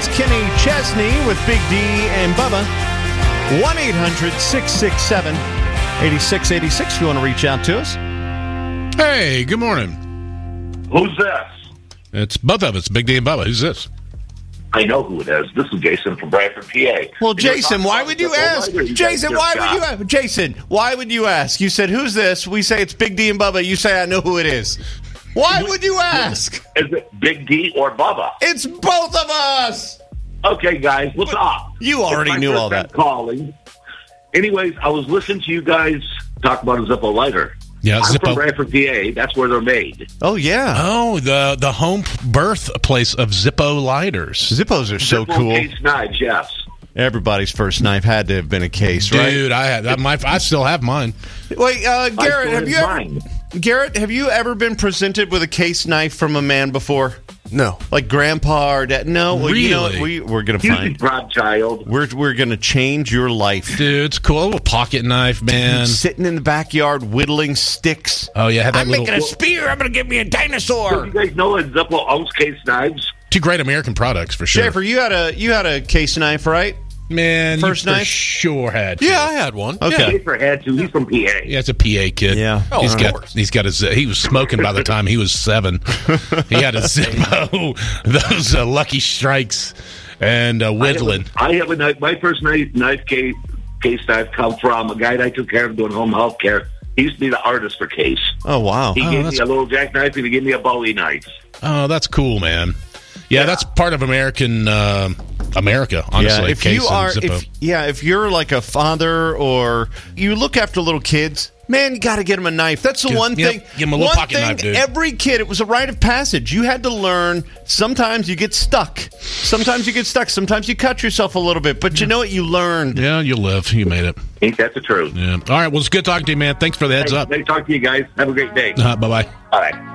It's Kenny Chesney with Big D and Bubba. 1-800-667-8686 if you want to reach out to us. Hey, good morning. Who's this? It's both of us, Big D and Bubba. Who's this? I know who it is. This is Jason from Bradford, PA. Well, Jason, why would you ask? Jason, why would you ask? Jason, why would you ask? You said, who's this? We say it's Big D and Bubba. You say, I know who it is. Why would you ask? Is it Big D or Bubba? It's both of us. Okay, guys, what's up? You already knew all that. Calling. Anyways, I was listening to you guys talk about a Zippo lighter. Yeah, I'm from Bradford, PA. That's where they're made. Oh, yeah. Oh, the home birth place of Zippo lighters. Zippos are so Zippo cool. Case knives, yes. Everybody's first knife had to have been a case, right? Dude, I still have mine. Wait, Garrett, Garrett, have you ever been presented with a case knife from a man before? No. Like grandpa or dad? No. Well, Really? You know what? We're going to find. Godchild. We're going to change your life. Dude, it's cool. A little pocket knife, man. Sitting in the backyard whittling sticks. Oh, yeah. Had that I'm making a spear. I'm going to give me a So dinosaur. you guys know that Zippo owns case knives? Two great American products, for sure. Schaefer, you had a case knife, right? Man, First you knife? for sure had to. Yeah, I had one. Okay. Schaefer had to. He's from PA. Yeah, it's a PA kid. Yeah. Oh, he's of got course. he was smoking by the time he was 7. He had a Zippo, those Lucky Strikes, and whittling. I have a knife. My first knife case knife come from a guy that I took care of doing home health care. He used to be the artist for Case. Oh, wow. He gave me a little jackknife and he gave me a Bowie knife. Oh, that's cool, man. Yeah, that's part of American America, honestly. Yeah, if Case you and are, Zippo. if you're like a father or you look after little kids, man, you got to get them a knife. That's the one thing. Give them a little one pocket thing, knife, dude. Every kid, it was a rite of passage. You had to learn. Sometimes you get stuck. Sometimes you cut yourself a little bit. But you know what? You learned. Yeah, you live. You made it. Ain't that the truth? Yeah. All right. Well, it's good talking to you, man. Thanks for the heads up. Nice talking to you guys. Have a great day. Bye-bye. All right.